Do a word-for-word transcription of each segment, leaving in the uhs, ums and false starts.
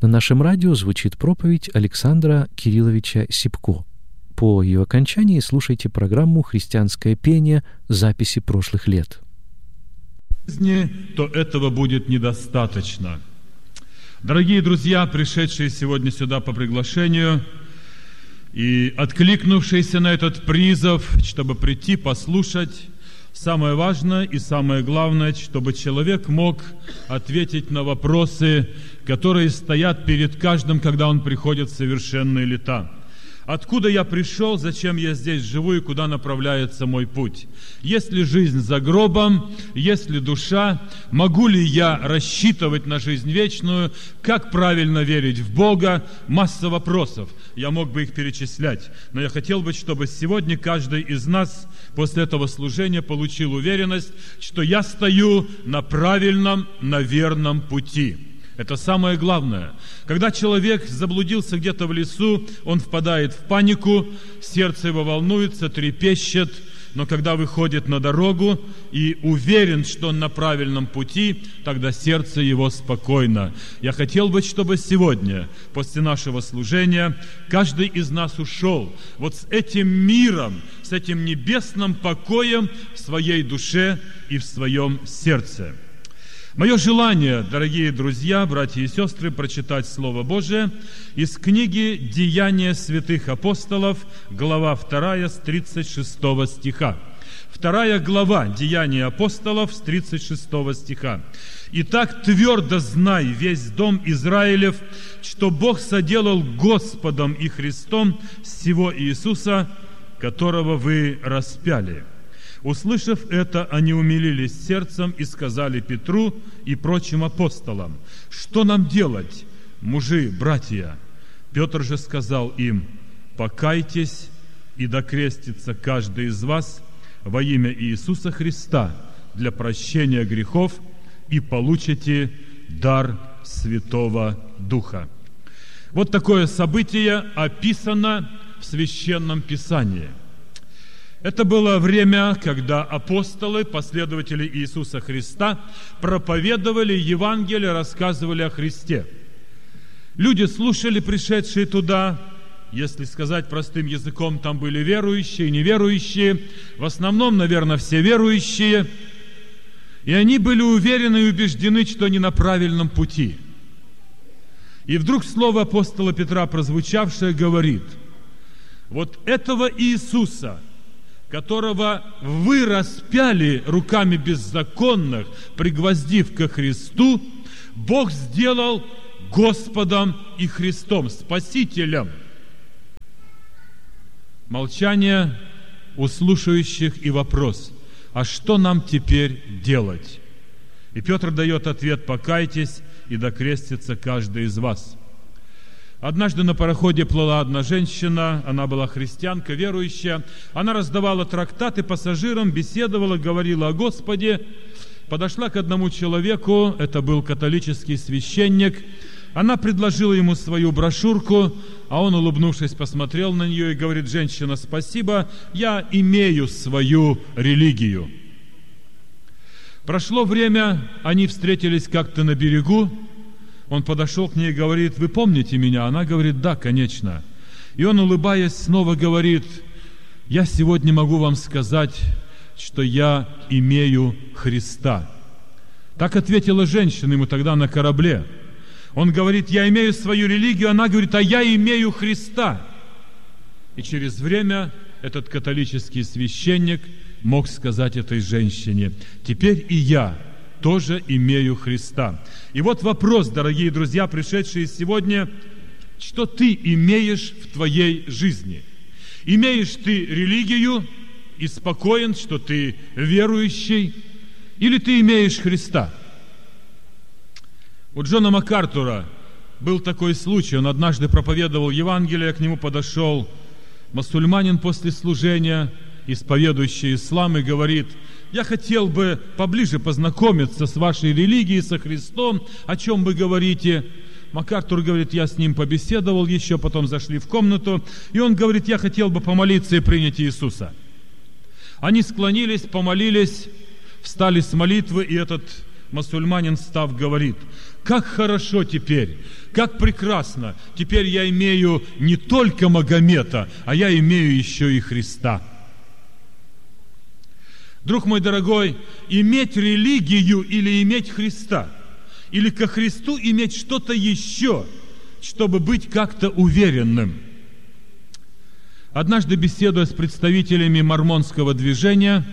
На нашем радио звучит проповедь Александра Кирилловича Сипко. По ее окончании слушайте программу «Христианское пение. Записи прошлых лет». То этого будет недостаточно. Дорогие друзья, пришедшие сегодня сюда по приглашению и откликнувшиеся на этот призыв, чтобы прийти послушать, самое важное и самое главное, чтобы человек мог ответить на вопросы, которые стоят перед каждым, когда он приходит в совершенные лета. Откуда я пришел, зачем я здесь живу и куда направляется мой путь? Есть ли жизнь за гробом? Есть ли душа? Могу ли я рассчитывать на жизнь вечную? Как правильно верить в Бога? Масса вопросов. Я мог бы их перечислять. Но я хотел бы, чтобы сегодня каждый из нас после этого служения получил уверенность, что я стою на правильном, на верном пути. Это самое главное. Когда человек заблудился где-то в лесу, он впадает в панику, сердце его волнуется, трепещет, но когда выходит на дорогу и уверен, что он на правильном пути, тогда сердце его спокойно. Я хотел бы, чтобы сегодня, после нашего служения, каждый из нас ушел вот с этим миром, с этим небесным покоем в своей душе и в своем сердце. Мое желание, дорогие друзья, братья и сестры, прочитать Слово Божие из книги «Деяния святых апостолов», глава вторая, с тридцать шестого стиха. Вторая глава «Деяния апостолов» с тридцать шестого стиха. «Итак, твердо знай, весь дом Израилев, что Бог соделал Господом и Христом сего Иисуса, которого вы распяли». Услышав это, они умилились сердцем и сказали Петру и прочим апостолам: «Что нам делать, мужи, братья?» Петр же сказал им: «Покайтесь, и докрестится каждый из вас во имя Иисуса Христа для прощения грехов, и получите дар Святого Духа». Вот такое событие описано в Священном Писании. Это было время, когда апостолы, последователи Иисуса Христа, проповедовали Евангелие, рассказывали о Христе. Люди слушали, пришедшие туда, если сказать простым языком, там были верующие и неверующие, в основном, наверное, все верующие, и они были уверены и убеждены, что они на правильном пути. И вдруг слово апостола Петра, прозвучавшее, говорит: вот этого Иисуса, которого вы распяли руками беззаконных, пригвоздив ко Христу, Бог сделал Господом и Христом, Спасителем. Молчание у слушающих и вопрос: а что нам теперь делать? И Петр дает ответ: покайтесь, и докрестится каждый из вас. Однажды на пароходе плыла одна женщина, она была христианка, верующая. Она раздавала трактаты пассажирам, беседовала, говорила о Господе. Подошла к одному человеку, это был католический священник. Она предложила ему свою брошюрку, а он, улыбнувшись, посмотрел на нее и говорит: «Женщина, спасибо, я имею свою религию». Прошло время, они встретились как-то на берегу. Он подошел к ней и говорит: «Вы помните меня?» Она говорит: «Да, конечно». И он, улыбаясь, снова говорит: «Я сегодня могу вам сказать, что я имею Христа». Так ответила женщина ему тогда на корабле. Он говорит: «Я имею свою религию». Она говорит: «А я имею Христа». И через время этот католический священник мог сказать этой женщине: «Теперь и я тоже имею Христа». И вот вопрос, дорогие друзья, пришедшие сегодня: что ты имеешь в твоей жизни? Имеешь ты религию и спокоен, что ты верующий, или ты имеешь Христа? У Джона МакАртура был такой случай. Он однажды проповедовал Евангелие, к нему подошел мусульманин после служения, исповедующий ислам, и говорит: «Я хотел бы поближе познакомиться с вашей религией, со Христом. О чем вы говорите?» МакАртур говорит: «Я с ним побеседовал еще, потом зашли в комнату, и он говорит: я хотел бы помолиться и принять Иисуса». Они склонились, помолились, встали с молитвы, и этот мусульманин, став, говорит: как хорошо теперь, как прекрасно, теперь я имею не только Магомета, а я имею еще и Христа. Друг мой дорогой, иметь религию или иметь Христа, или ко Христу иметь что-то еще, чтобы быть как-то уверенным. Однажды, беседуя с представителями мормонского движения,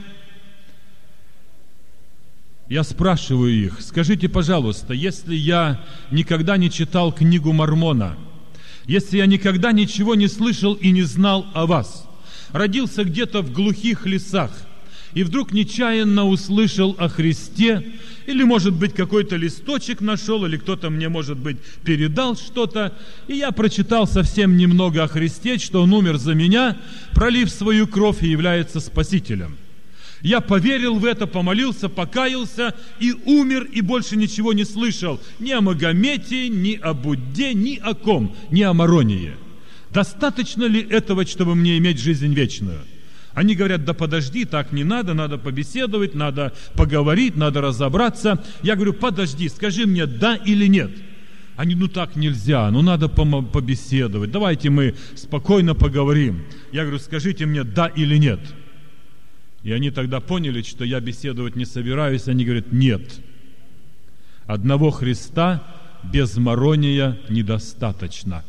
я спрашиваю их: скажите, пожалуйста, если я никогда не читал книгу Мормона, если я никогда ничего не слышал и не знал о вас, родился где-то в глухих лесах, и вдруг нечаянно услышал о Христе, или, может быть, какой-то листочек нашел, или кто-то мне, может быть, передал что-то, и я прочитал совсем немного о Христе, что Он умер за меня, пролив свою кровь и является Спасителем. Я поверил в это, помолился, покаялся и умер, и больше ничего не слышал ни о Магомете, ни о Будде, ни о ком, ни о Моронии. Достаточно ли этого, чтобы мне иметь жизнь вечную? Они говорят: да подожди, так не надо, надо побеседовать, надо поговорить, надо разобраться. Я говорю: подожди, скажи мне, да или нет. Они: ну так нельзя, ну надо побеседовать, давайте мы спокойно поговорим. Я говорю: скажите мне, да или нет. И они тогда поняли, что я беседовать не собираюсь. Они говорят: нет, одного Христа без Морония недостаточно.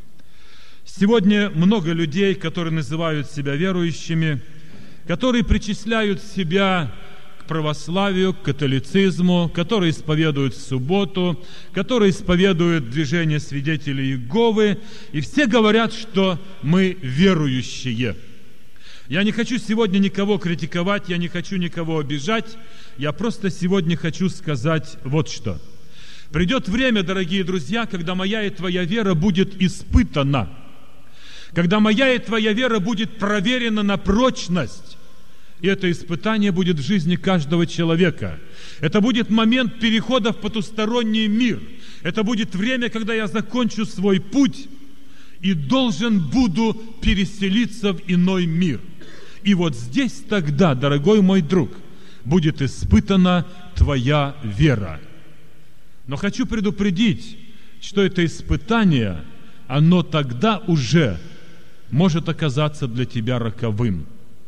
Сегодня много людей, которые называют себя верующими, которые причисляют себя к православию, к католицизму, которые исповедуют субботу, которые исповедуют движение свидетелей Иеговы, и все говорят, что мы верующие. Я не хочу сегодня никого критиковать, я не хочу никого обижать, я просто сегодня хочу сказать вот что. Придет время, дорогие друзья, когда моя и твоя вера будет испытана, когда моя и твоя вера будет проверена на прочность, и это испытание будет в жизни каждого человека. Это будет момент перехода в потусторонний мир. Это будет время, когда я закончу свой путь и должен буду переселиться в иной мир. И вот здесь тогда, дорогой мой друг, будет испытана твоя вера. Но хочу предупредить, что это испытание, оно тогда уже может оказаться для тебя роковым.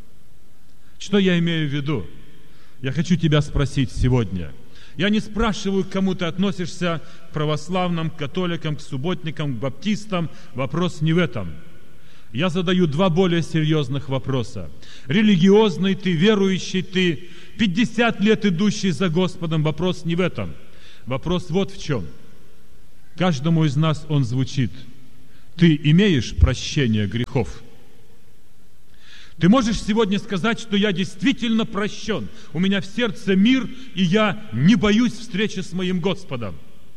Что я имею в виду? Я хочу тебя спросить сегодня. Я не спрашиваю, к кому ты относишься, к православным, к католикам, к субботникам, к баптистам. Вопрос не в этом. Я задаю два более серьезных вопроса. Религиозный ты, верующий ты, пятьдесят лет идущий за Господом. Вопрос не в этом. Вопрос вот в чем. Каждому из нас он звучит: ты имеешь прощение грехов? Ты можешь сегодня сказать, что я действительно прощен, у меня в сердце мир, и я не боюсь встречи с моим Господом?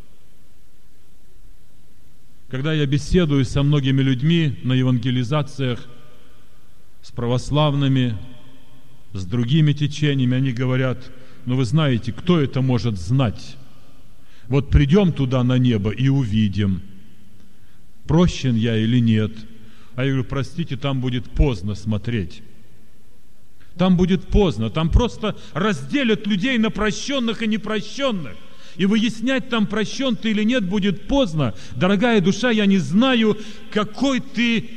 Когда я беседую со многими людьми на евангелизациях, с православными, с другими течениями, они говорят: ну вы знаете, кто это может знать? Вот придем туда на небо и увидим, прощен я или нет. А я говорю: простите, там будет поздно смотреть. Там будет поздно, там просто разделят людей на прощенных и непрощенных. И выяснять, там прощен ты или нет, будет поздно. Дорогая душа, я не знаю, какой ты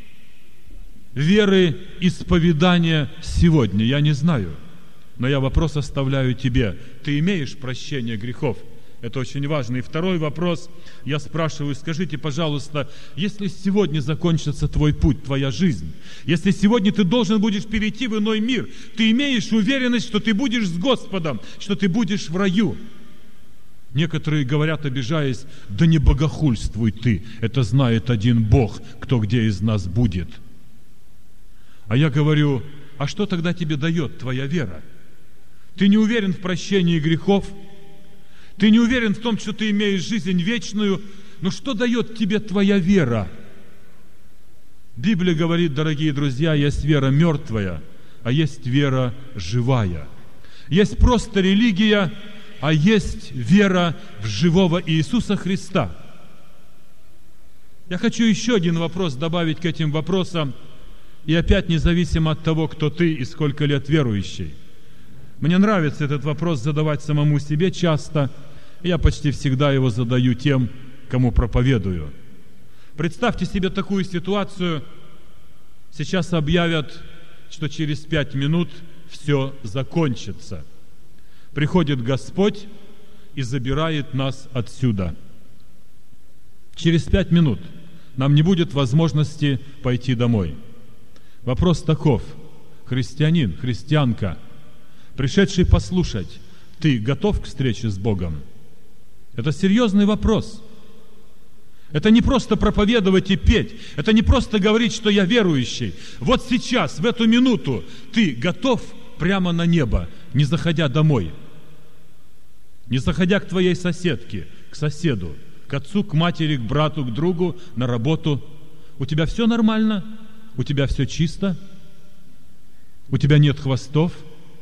веры исповедания сегодня. Я не знаю. Но я вопрос оставляю тебе. Ты имеешь прощение грехов? Это очень важно. И второй вопрос, я спрашиваю: скажите, пожалуйста, если сегодня закончится твой путь, твоя жизнь, если сегодня ты должен будешь перейти в иной мир, ты имеешь уверенность, что ты будешь с Господом, что ты будешь в раю? Некоторые говорят, обижаясь: да не богохульствуй ты, это знает один Бог, кто где из нас будет. А я говорю: а что тогда тебе дает твоя вера? Ты не уверен в прощении грехов? Ты не уверен в том, что ты имеешь жизнь вечную? Но что дает тебе твоя вера? Библия говорит, дорогие друзья, есть вера мертвая, а есть вера живая. Есть просто религия, а есть вера в живого Иисуса Христа. Я хочу еще один вопрос добавить к этим вопросам, и опять независимо от того, кто ты и сколько лет верующий. Мне нравится этот вопрос задавать самому себе часто. Я почти всегда его задаю тем, кому проповедую. Представьте себе такую ситуацию. Сейчас объявят, что через пять минут все закончится. Приходит Господь и забирает нас отсюда. Через пять минут нам не будет возможности пойти домой. Вопрос таков: христианин, христианка, пришедший послушать, ты готов к встрече с Богом? Это серьезный вопрос. Это не просто проповедовать и петь. Это не просто говорить, что я верующий. Вот сейчас, в эту минуту, ты готов прямо на небо, не заходя домой, не заходя к твоей соседке, к соседу, к отцу, к матери, к брату, к другу, на работу. У тебя все нормально? У тебя все чисто? У тебя нет хвостов?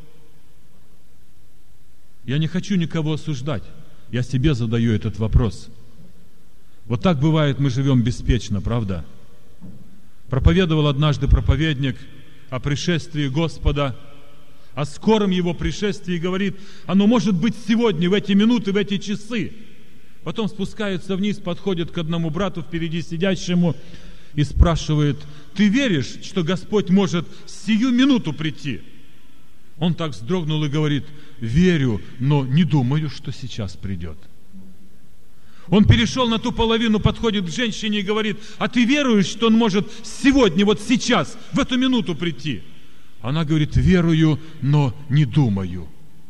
Я не хочу никого осуждать. Я себе задаю этот вопрос. Вот так бывает, мы живем беспечно, правда? Проповедовал однажды проповедник о пришествии Господа, о скором Его пришествии, и говорит: оно может быть сегодня, в эти минуты, в эти часы. Потом спускается вниз, подходит к одному брату впереди сидящему и спрашивает: ты веришь, что Господь может сию минуту прийти? Он так вздрогнул и говорит: верю, но не думаю, что сейчас придет. Он перешел на ту половину, подходит к женщине и говорит: а ты веруешь, что Он может сегодня, вот сейчас, в эту минуту прийти? Она говорит: верую, но не думаю.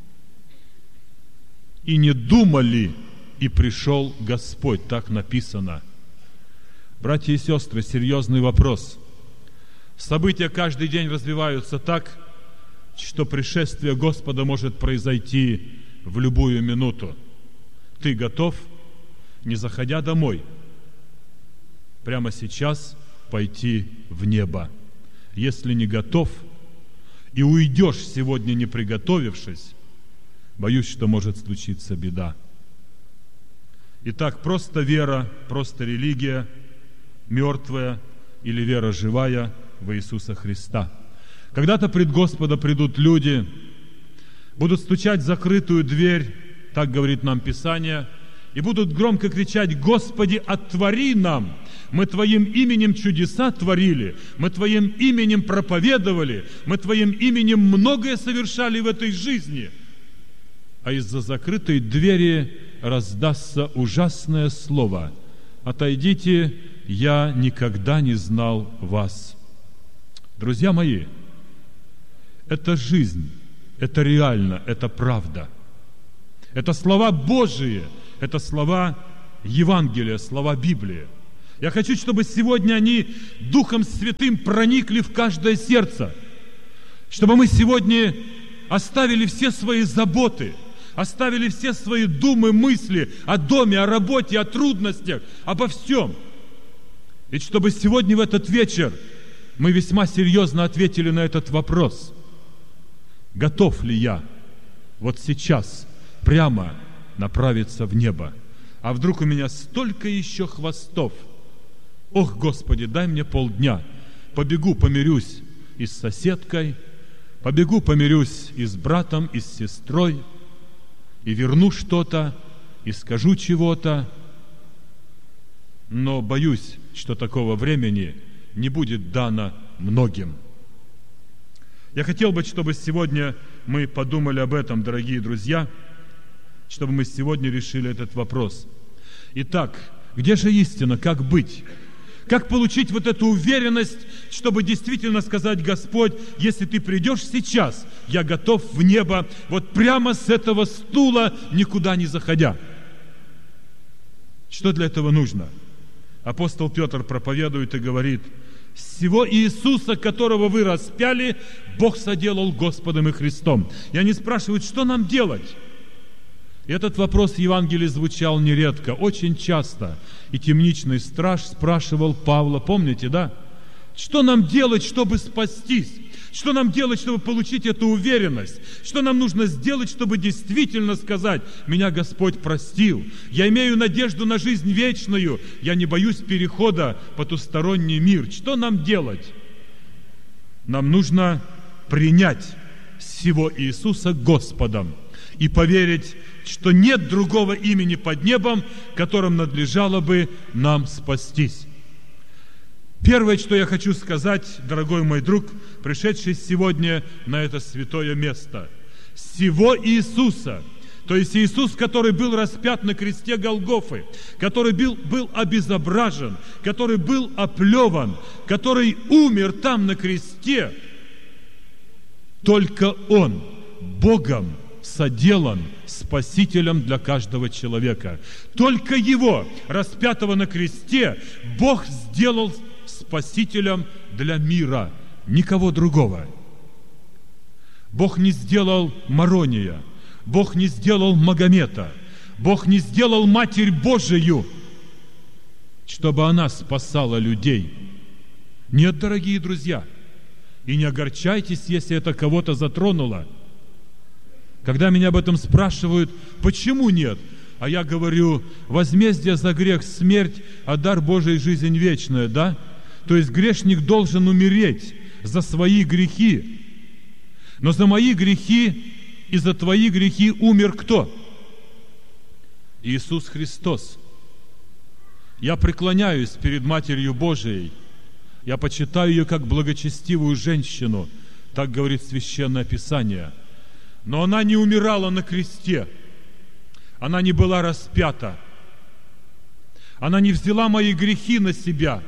И не думали, и пришел Господь, так написано. Братья и сестры, серьезный вопрос. События каждый день развиваются так, что пришествие Господа может произойти в любую минуту. Ты готов, не заходя домой, прямо сейчас пойти в небо? Если не готов и уйдешь сегодня, не приготовившись, боюсь, что может случиться беда. Итак, просто вера, просто религия, мертвая или вера живая в Иисуса Христа. Когда-то пред Господа придут люди, будут стучать в закрытую дверь, так говорит нам Писание, и будут громко кричать: Господи, отвори нам! Мы Твоим именем чудеса творили, мы Твоим именем проповедовали, мы Твоим именем многое совершали в этой жизни. А из-за закрытой двери раздастся ужасное слово: отойдите, я никогда не знал вас. Друзья мои, это жизнь, это реально, это правда. Это слова Божии, это слова Евангелия, слова Библии. Я хочу, чтобы сегодня они Духом Святым проникли в каждое сердце, чтобы мы сегодня оставили все свои заботы, оставили все свои думы, мысли о доме, о работе, о трудностях, обо всем. И чтобы сегодня в этот вечер мы весьма серьезно ответили на этот вопрос: готов ли я вот сейчас прямо направиться в небо? А вдруг у меня столько еще хвостов? Ох, Господи, дай мне полдня. Побегу, помирюсь и с соседкой, побегу, помирюсь и с братом, и с сестрой, и верну что-то, и скажу чего-то. Но боюсь, что такого времени не будет дано многим. Я хотел бы, чтобы сегодня мы подумали об этом, дорогие друзья, чтобы мы сегодня решили этот вопрос. Итак, где же истина? Как быть? Как получить вот эту уверенность, чтобы действительно сказать: Господь, если Ты придешь сейчас, я готов в небо, вот прямо с этого стула, никуда не заходя. Что для этого нужно? Апостол Петр проповедует и говорит: «Сего Иисуса, которого вы распяли, Бог соделал Господом и Христом». И они спрашивают: что нам делать? И этот вопрос в Евангелии звучал нередко, очень часто. И темничный страж спрашивал Павла, помните, да? Что нам делать, чтобы спастись? Что нам делать, чтобы получить эту уверенность? Что нам нужно сделать, чтобы действительно сказать: меня Господь простил, я имею надежду на жизнь вечную, я не боюсь перехода в потусторонний мир. Что нам делать? Нам нужно принять сего Иисуса Господом и поверить, что нет другого имени под небом, которым надлежало бы нам спастись. Первое, что я хочу сказать, дорогой мой друг, пришедший сегодня на это святое место. Сего Иисуса, то есть Иисус, который был распят на кресте Голгофы, который был, был обезображен, который был оплеван, который умер там на кресте, только Он, Богом, соделан Спасителем для каждого человека. Только Его, распятого на кресте, Бог сделал Спасителем для мира, никого другого. Бог не сделал Марония, Бог не сделал Магомета, Бог не сделал Матерь Божию, чтобы она спасала людей. Нет, дорогие друзья, и не огорчайтесь, если это кого-то затронуло. Когда меня об этом спрашивают, почему нет? А я говорю, возмездие за грех смерть, а дар Божий жизнь вечная, да? То есть грешник должен умереть за свои грехи. Но за мои грехи и за твои грехи умер кто? Иисус Христос. Я преклоняюсь перед Матерью Божией. Я почитаю ее как благочестивую женщину, так говорит Священное Писание. Но она не умирала на кресте. Она не была распята. Она не взяла мои грехи на себя.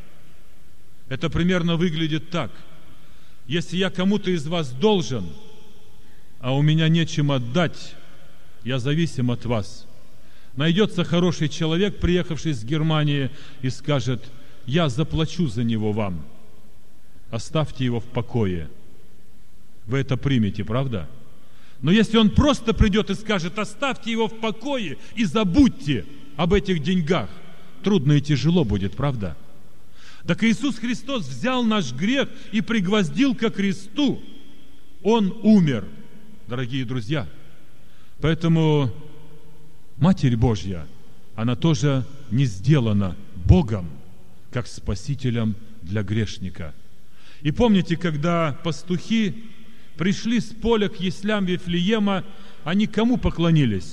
Это примерно выглядит так. Если я кому-то из вас должен, а у меня нечем отдать, я зависим от вас. Найдется хороший человек, приехавший из Германии, и скажет: я заплачу за него вам. Оставьте его в покое. Вы это примете, правда? Но если он просто придет и скажет: оставьте его в покое и забудьте об этих деньгах, трудно и тяжело будет, правда? Так Иисус Христос взял наш грех и пригвоздил ко кресту. Он умер, дорогие друзья. Поэтому Матерь Божья, она тоже не сделана Богом как спасителем для грешника. И помните, когда пастухи пришли с поля к яслям Вифлеема, они кому поклонились?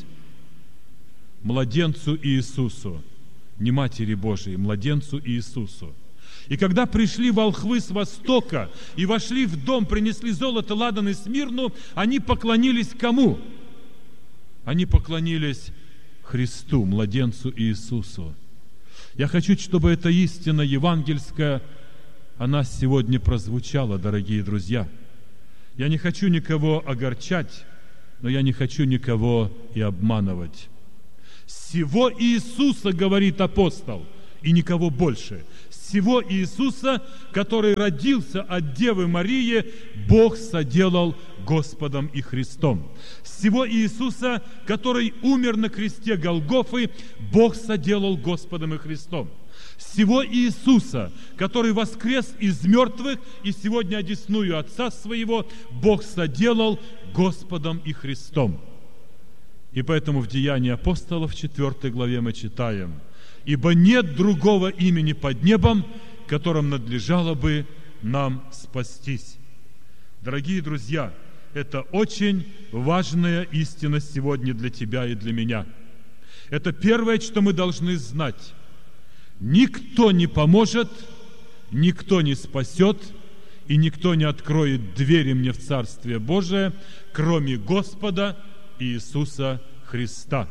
Младенцу Иисусу. Не Матери Божией, младенцу Иисусу. И когда пришли волхвы с востока и вошли в дом, принесли золото, ладан и смирну, они поклонились кому? Они поклонились Христу, младенцу Иисусу. Я хочу, чтобы эта истина евангельская, она сегодня прозвучала, дорогие друзья. Я не хочу никого огорчать, но я не хочу никого и обманывать. Сего Иисуса, говорит апостол, и никого больше. Сего Иисуса, который родился от Девы Марии, Бог соделал Господом и Христом. Сего Иисуса, который умер на кресте Голгофы, Бог соделал Господом и Христом. Сего Иисуса, который воскрес из мертвых и сегодня одесную Отца Своего, Бог соделал Господом и Христом. И поэтому в Деянии апостолов в четвёртой главе мы читаем: «Ибо нет другого имени под небом, которым надлежало бы нам спастись». Дорогие друзья, это очень важная истина сегодня для тебя и для меня. Это первое, что мы должны знать. Никто не поможет, никто не спасет, и никто не откроет двери мне в Царствие Божие, кроме Господа Иисуса Христа.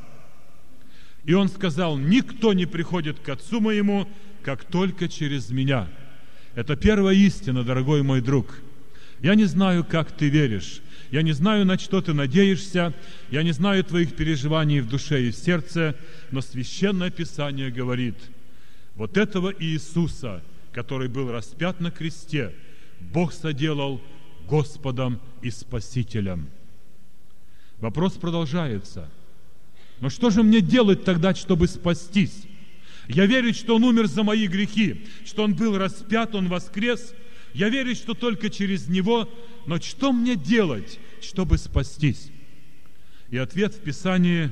И Он сказал: никто не приходит к Отцу Моему, как только через Меня. Это первая истина, дорогой мой друг. Я не знаю, как ты веришь, я не знаю, на что ты надеешься, я не знаю твоих переживаний в душе и в сердце, но Священное Писание говорит: вот этого Иисуса, который был распят на кресте, Бог соделал Господом и Спасителем. Вопрос продолжается. Но что же мне делать тогда, чтобы спастись? Я верю, что Он умер за мои грехи, что Он был распят, Он воскрес. Я верю, что только через Него. Но что мне делать, чтобы спастись? И ответ в Писании: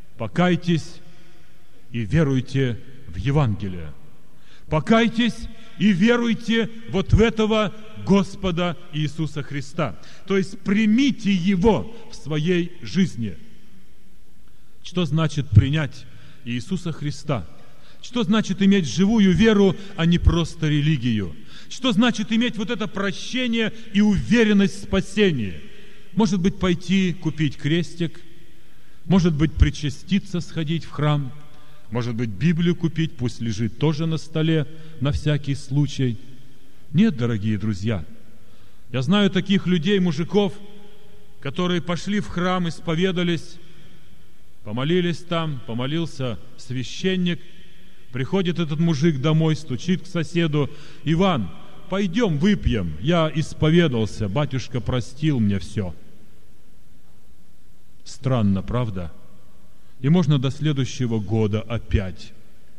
покайтесь и веруйте в Евангелие. Покайтесь и веруйте вот в этого Господа Иисуса Христа. То есть примите Его в своей жизни. Что значит принять Иисуса Христа? Что значит иметь живую веру, а не просто религию? Что значит иметь вот это прощение и уверенность в спасении? Может быть, пойти купить крестик, может быть, причаститься, сходить в храм, может быть, Библию купить, пусть лежит тоже на столе на всякий случай. Нет, дорогие друзья, я знаю таких людей, мужиков, которые пошли в храм, исповедались, помолились там, помолился священник, приходит этот мужик домой, стучит к соседу: «Иван, пойдем выпьем, я исповедался, батюшка простил мне все». Странно, правда? И можно до следующего года опять.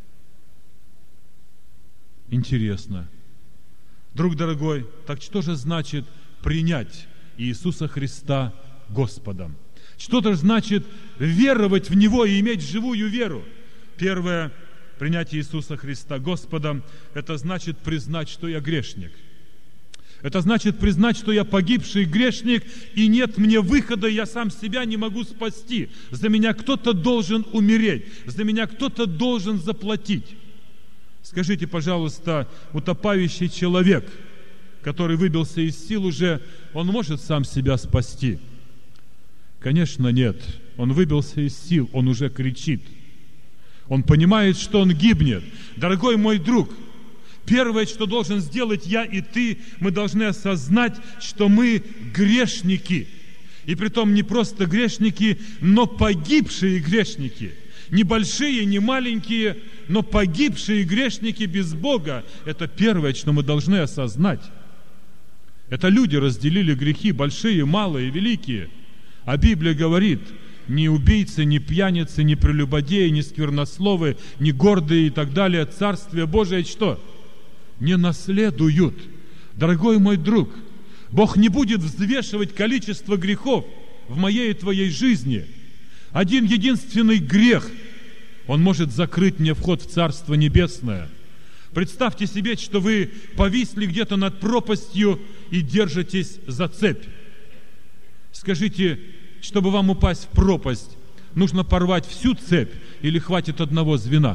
Интересно. Друг дорогой, так что же значит принять Иисуса Христа Господом? Что же значит веровать в Него и иметь живую веру? Первое, принять Иисуса Христа Господом, это значит признать, что я грешник. Это значит признать, что я погибший грешник, и нет мне выхода, я сам себя не могу спасти. За меня кто-то должен умереть, за меня кто-то должен заплатить. Скажите, пожалуйста, утопающий человек, который выбился из сил уже, он может сам себя спасти? Конечно, нет. Он выбился из сил, он уже кричит. Он понимает, что он гибнет. Дорогой мой друг, первое, что должен сделать я и ты, мы должны осознать, что мы грешники. И притом не просто грешники, но погибшие грешники. Не большие, не маленькие, но погибшие грешники без Бога. Это первое, что мы должны осознать. Это люди разделили грехи, большие, малые, великие. А Библия говорит: ни убийцы, ни пьяницы, ни прелюбодеи, ни сквернословы, ни гордые и так далее, Царствие Божие что? Не наследуют. Дорогой мой друг, Бог не будет взвешивать количество грехов в моей и твоей жизни. Один единственный грех, он может закрыть мне вход в Царство Небесное. Представьте себе, что вы повисли где-то над пропастью и держитесь за цепь. Скажите, чтобы вам упасть в пропасть, нужно порвать всю цепь или хватит одного звена?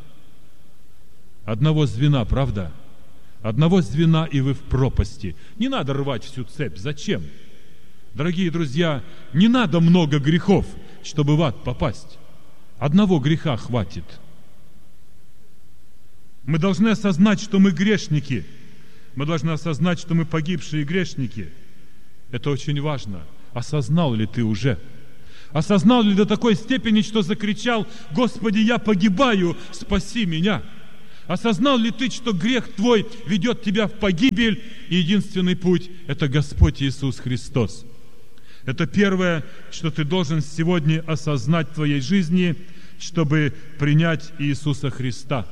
Одного звена, правда? Одного звена, и вы в пропасти. Не надо рвать всю цепь. Зачем? Дорогие друзья, не надо много грехов, чтобы в ад попасть. Одного греха хватит. Мы должны осознать, что мы грешники. Мы должны осознать, что мы погибшие грешники. Это очень важно. Осознал ли ты уже? Осознал ли до такой степени, что закричал: «Господи, я погибаю, спаси меня»? Осознал ли ты, что грех твой ведет тебя в погибель, и единственный путь – это Господь Иисус Христос? Это первое, что ты должен сегодня осознать в твоей жизни, чтобы принять Иисуса Христа.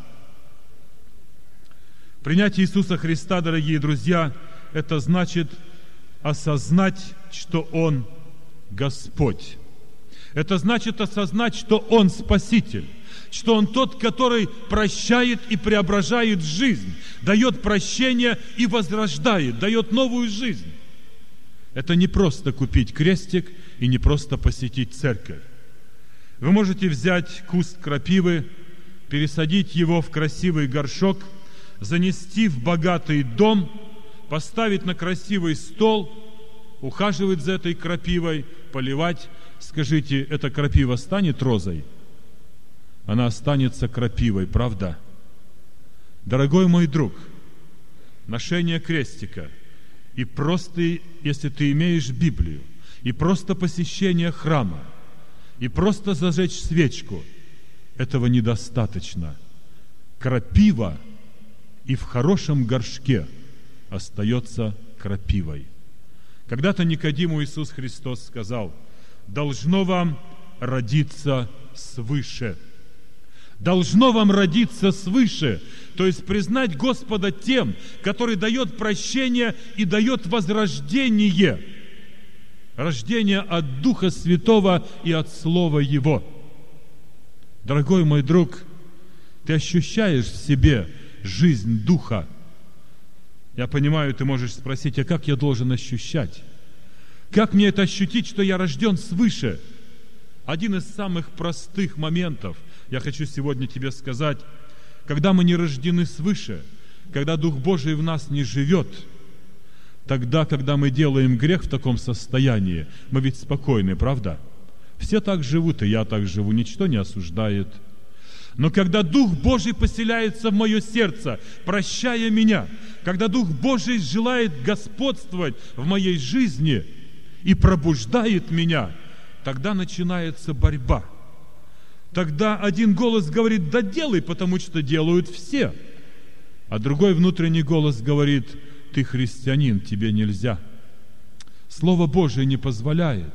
Принять Иисуса Христа, дорогие друзья, это значит осознать, что Он Господь. Это значит осознать, что Он Спаситель, что Он тот, который прощает и преображает жизнь, дает прощение и возрождает, дает новую жизнь. Это не просто купить крестик и не просто посетить церковь. Вы можете взять куст крапивы, пересадить его в красивый горшок, занести в богатый дом, поставить на красивый стол, ухаживать за этой крапивой, поливать. Скажите, эта крапива станет розой? Она останется крапивой, правда? Дорогой мой друг, ношение крестика и просто, если ты имеешь Библию, и просто посещение храма, и просто зажечь свечку, этого недостаточно. Крапива и в хорошем горшке остается крапивой. Когда-то Никодиму Иисус Христос сказал: «Должно вам родиться свыше». Должно вам родиться свыше, то есть признать Господа тем, который дает прощение и дает возрождение. Рождение от Духа Святого и от Слова Его. Дорогой мой друг, ты ощущаешь в себе жизнь Духа, Я понимаю, ты можешь спросить, а как я должен ощущать? Как мне это ощутить, что я рожден свыше? Один из самых простых моментов, я хочу сегодня тебе сказать, когда мы не рождены свыше, когда Дух Божий в нас не живет, тогда, когда мы делаем грех в таком состоянии, мы ведь спокойны, правда? Все так живут, и я так живу, ничто не осуждает. Но когда Дух Божий поселяется в мое сердце, прощая меня, когда Дух Божий желает господствовать в моей жизни и пробуждает меня, тогда начинается борьба. Тогда один голос говорит: да делай, потому что делают все. А другой внутренний голос говорит: ты христианин, тебе нельзя. Слово Божие не позволяет.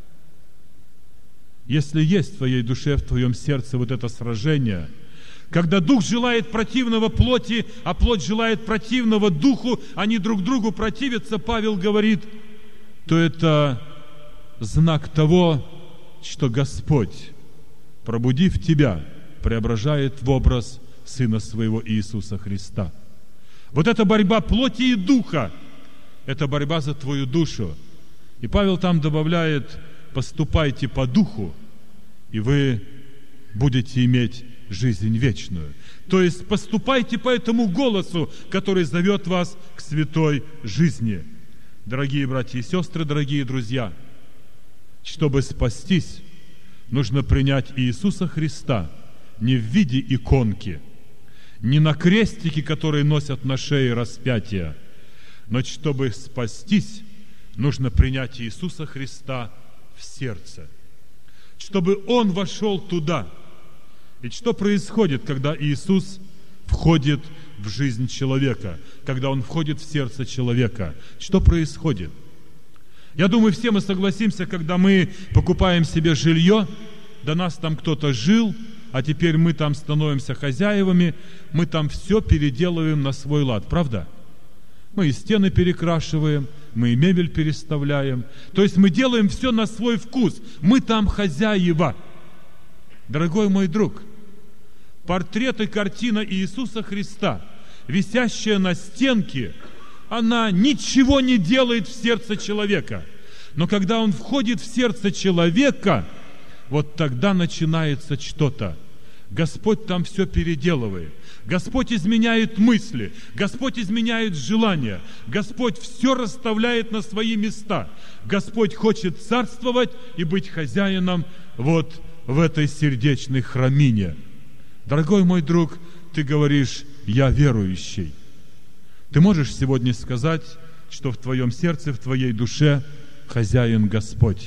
Если есть в твоей душе, в твоем сердце вот это сражение, когда дух желает противного плоти, а плоть желает противного духу, они друг другу противятся, Павел говорит, то это знак того, что Господь, пробудив тебя, преображает в образ Сына Своего Иисуса Христа. Вот эта борьба плоти и духа, это борьба за твою душу. И Павел там добавляет: поступайте по духу, и вы будете иметь жизнь вечную. То есть поступайте по этому голосу, который зовет вас к святой жизни. Дорогие братья и сестры, дорогие друзья, чтобы спастись, нужно принять Иисуса Христа не в виде иконки, не на крестике, который носят на шее распятия, но чтобы спастись, нужно принять Иисуса Христа в сердце, чтобы Он вошел туда. Ведь что происходит, когда Иисус входит в жизнь человека, когда Он входит в сердце человека? Что происходит? Я думаю, все мы согласимся, когда мы покупаем себе жилье, до нас там кто-то жил, а теперь мы там становимся хозяевами, мы там все переделываем на свой лад, правда? Мы и стены перекрашиваем, мы и мебель переставляем. То есть мы делаем все на свой вкус. Мы там хозяева. Дорогой мой друг, портрет и картина Иисуса Христа, висящая на стенке, она ничего не делает в сердце человека. Но когда он входит в сердце человека, вот тогда начинается что-то. Господь там все переделывает. Господь изменяет мысли. Господь изменяет желания. Господь все расставляет на свои места. Господь хочет царствовать и быть хозяином вот в этой сердечной храмине. Дорогой мой друг, ты говоришь: я верующий. Ты можешь сегодня сказать, что в твоем сердце, в твоей душе хозяин Господь.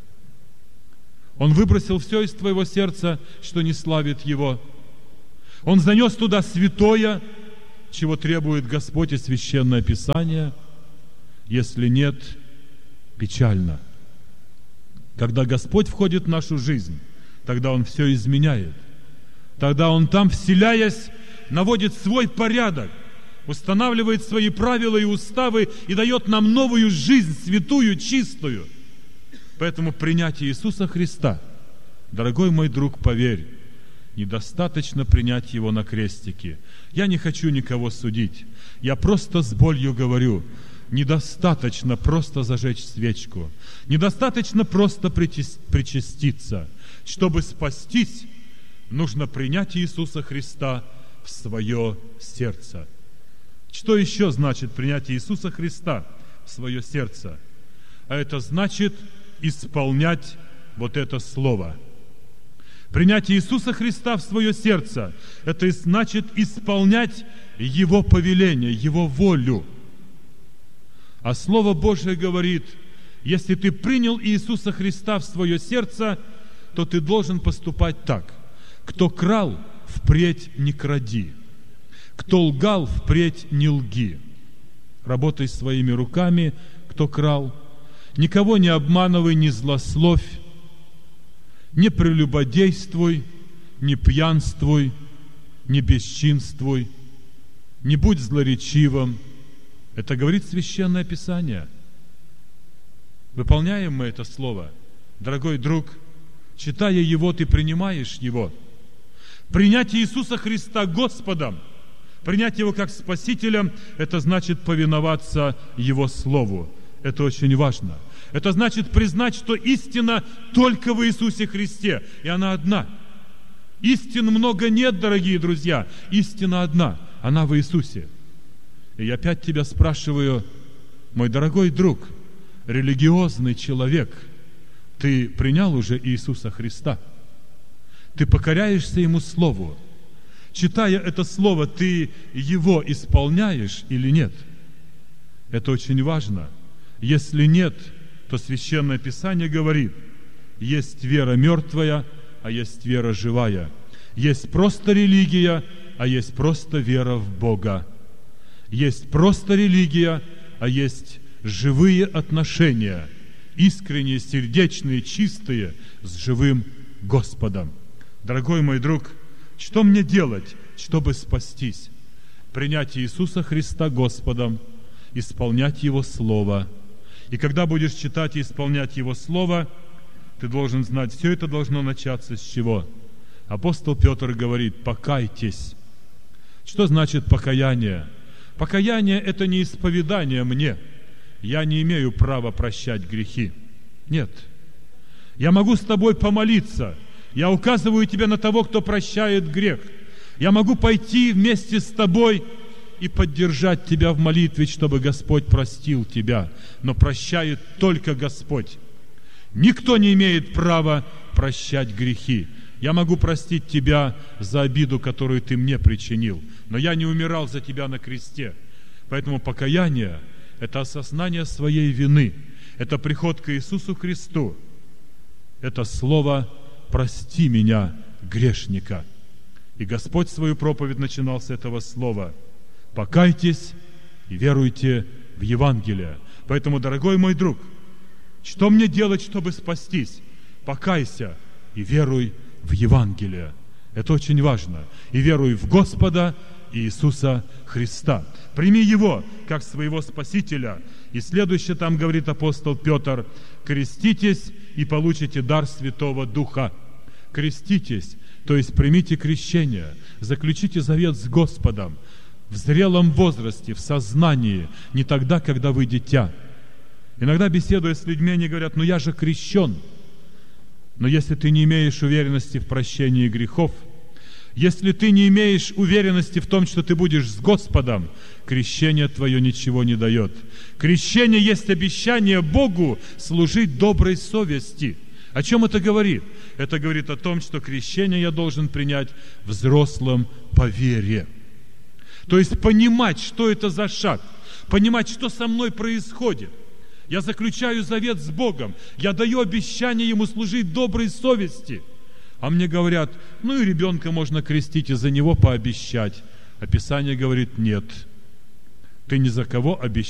Он выбросил все из твоего сердца, что не славит Его. Он занес туда святое, чего требует Господь и Священное Писание. Если нет, печально. Когда Господь входит в нашу жизнь, тогда Он все изменяет. Тогда Он там, вселяясь, наводит свой порядок, устанавливает свои правила и уставы и дает нам новую жизнь, святую, чистую. Поэтому принятие Иисуса Христа, дорогой мой друг, поверь, недостаточно принять Его на крестике. Я не хочу никого судить. Я просто с болью говорю: недостаточно просто зажечь свечку. Недостаточно просто причаститься. Чтобы спастись, нужно принять Иисуса Христа в свое сердце. Что еще значит принять Иисуса Христа в свое сердце? А это значит исполнять вот это слово. Принятие Иисуса Христа в свое сердце – это значит исполнять Его повеление, Его волю. А Слово Божие говорит: если ты принял Иисуса Христа в свое сердце, то ты должен поступать так: кто крал, впредь не кради, кто лгал, впредь не лги. Работай своими руками, кто крал, никого не обманывай, не злословь, не прелюбодействуй, не пьянствуй, не бесчинствуй, не будь злоречивым. Это говорит Священное Писание. Выполняем мы это слово. Дорогой друг, читая его, ты принимаешь его. Принятие Иисуса Христа Господом Принять Его как Спасителя – это значит повиноваться Его Слову. Это очень важно. Это значит признать, что истина только в Иисусе Христе, и она одна. Истин много нет, дорогие друзья. Истина одна, она в Иисусе. И я опять тебя спрашиваю, мой дорогой друг, религиозный человек, ты принял уже Иисуса Христа? Ты покоряешься Ему Слову? Читая это Слово, ты Его исполняешь или нет? Это очень важно. Если нет, то Священное Писание говорит, есть вера мертвая, а есть вера живая. Есть просто религия, а есть просто вера в Бога. Есть просто религия, а есть живые отношения, искренние, сердечные, чистые, с живым Господом. Дорогой мой друг, что мне делать, чтобы спастись? Принять Иисуса Христа Господом, исполнять Его Слово. И когда будешь читать и исполнять Его Слово, ты должен знать, все это должно начаться с чего? Апостол Петр говорит, покайтесь. Что значит покаяние? Покаяние – это не исповедание мне. Я не имею права прощать грехи. Нет. Я могу с тобой помолиться. Я указываю тебя на того, кто прощает грех. Я могу пойти вместе с тобой и поддержать тебя в молитве, чтобы Господь простил тебя. Но прощает только Господь. Никто не имеет права прощать грехи. Я могу простить тебя за обиду, которую ты мне причинил, но я не умирал за тебя на кресте. Поэтому покаяние – это осознание своей вины, это приход к Иисусу Христу, это слово «прости меня, грешника». И Господь свою проповедь начинал с этого слова. Покайтесь и веруйте в Евангелие. Поэтому, дорогой мой друг, что мне делать, чтобы спастись? Покайся и веруй в Евангелие. Это очень важно. И веруй в Господа Иисуса Христа. Прими Его как своего Спасителя. И следующее там говорит апостол Петр: креститесь и получите дар Святого Духа. Креститесь, то есть примите крещение, заключите завет с Господом в зрелом возрасте, в сознании, не тогда, когда вы дитя. Иногда, беседуя с людьми, они говорят: ну я же крещен. Но если ты не имеешь уверенности в прощении грехов, если ты не имеешь уверенности в том, что ты будешь с Господом, крещение твое ничего не дает. Крещение есть обещание Богу служить доброй совести. О чем это говорит? Это говорит о том, что крещение я должен принять взрослым по вере. То есть понимать, что это за шаг, понимать, что со мной происходит. Я заключаю завет с Богом, я даю обещание Ему служить доброй совести. А мне говорят: ну и ребенка можно крестить и за него пообещать. А Писание говорит: нет, ты ни за кого обещать